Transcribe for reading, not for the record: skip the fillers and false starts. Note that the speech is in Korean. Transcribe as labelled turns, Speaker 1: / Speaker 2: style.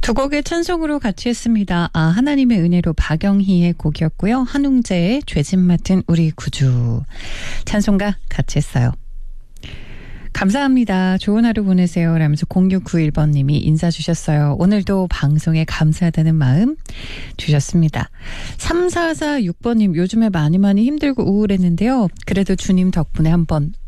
Speaker 1: 두 곡의 찬송으로 같이 했습니다. 하나님의 은혜로 박영희의 곡이었고요. 한웅재의 죄짐 맡은 우리 구주 찬송가 같이 했어요. 감사합니다. 좋은 하루 보내세요. 라면서 0691번님이 인사 주셨어요. 오늘도 방송에 감사하다는 마음 주셨습니다. 3446번님 요즘에 많이 힘들고 우울했는데요. 그래도 주님 덕분에 한번